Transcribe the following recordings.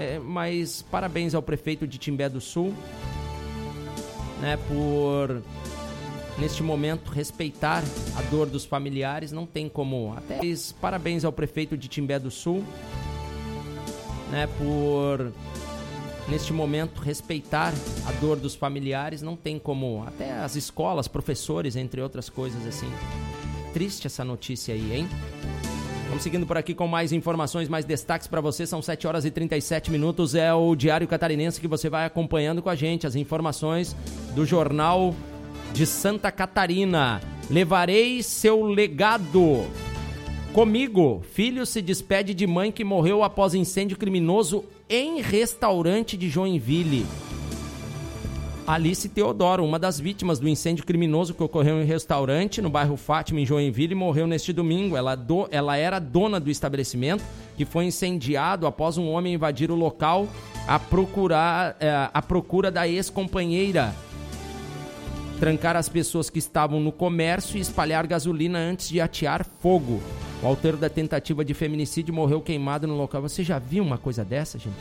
Mas parabéns ao prefeito de Timbé do Sul, né, por, neste momento, respeitar a dor dos familiares. Não tem como... Parabéns ao prefeito de Timbé do Sul, né, por, neste momento, respeitar a dor dos familiares. Não tem como... Até as escolas, professores, entre outras coisas, assim. Triste essa notícia aí, hein? Vamos seguindo por aqui com mais informações, mais destaques para você. São 7 horas e 37 minutos. É o Diário Catarinense que você vai acompanhando com a gente. As informações do Jornal de Santa Catarina. Levarei seu legado. Comigo, filho se despede de mãe que morreu após incêndio criminoso em restaurante de Joinville. Alice Teodoro, uma das vítimas do incêndio criminoso que ocorreu em restaurante no bairro Fátima, em Joinville, morreu neste domingo. Ela era dona do estabelecimento, que foi incendiado após um homem invadir o local à procura da ex-companheira, trancar as pessoas que estavam no comércio e espalhar gasolina antes de atear fogo. O autor da tentativa de feminicídio morreu queimado no local. Você já viu uma coisa dessa, gente?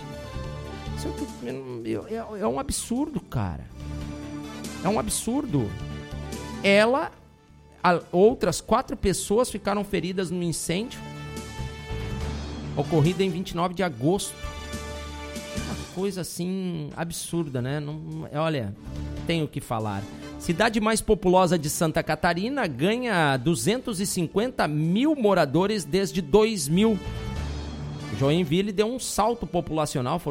É um absurdo, cara. É um absurdo. Outras 4 pessoas ficaram feridas no incêndio ocorrido em 29 de agosto. Uma coisa assim absurda, né? Olha, tenho que falar. Cidade mais populosa de Santa Catarina ganha 250 mil moradores desde 2000. Joinville deu um salto populacional.